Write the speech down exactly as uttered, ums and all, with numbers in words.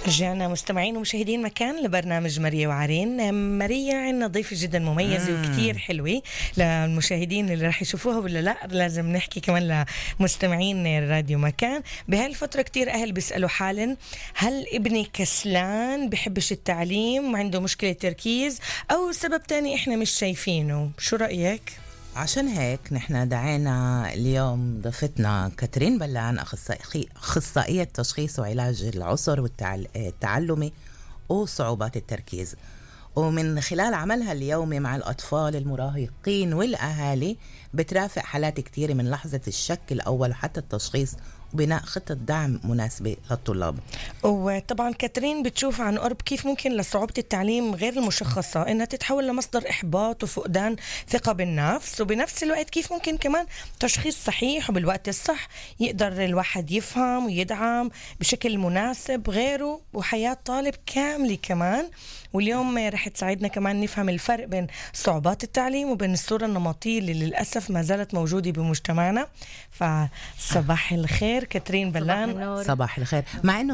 رجعنا مستمعين ومشاهدين مكان لبرنامج ماريا وعرين. ماريا عنا ضيفة جدا مميزة وكتير حلوة للمشاهدين اللي راح يشوفوها ولا لا. لازم نحكي كمان لمستمعين راديو مكان. بهالفترة كتير أهل بيسألوا حالا هل ابني كسلان بحبش التعليم وعنده مشكلة تركيز أو سبب تاني إحنا مش شايفينه؟ شو رأيك؟ عشان هيك نحن دعينا اليوم ضيفتنا كاترين بلان، أخصائي أخصائية تشخيص وعلاج العسر والتعلمي وصعوبات التركيز، ومن خلال عملها اليومي مع الأطفال المراهقين والأهالي بترافق حالات كتير من لحظة الشك الأول وحتى التشخيص وبناء خطة دعم مناسبة للطلاب. وطبعا كاترين بتشوف عن قرب كيف ممكن لصعوبة التعليم غير المشخصة إنها تتحول لمصدر إحباط وفقدان ثقة بالنفس، وبنفس الوقت كيف ممكن كمان تشخيص صحيح وبالوقت الصح يقدر الواحد يفهم ويدعم بشكل مناسب غيره وحياة طالب كاملة كمان. واليوم رح تساعدنا كمان نفهم الفرق بين صعوبات التعليم وبين الصورة النمطية اللي للأسف ما زالت موجودة بمجتمعنا. فصباح الخير كاترين بلان. صباح الخير. مع إنه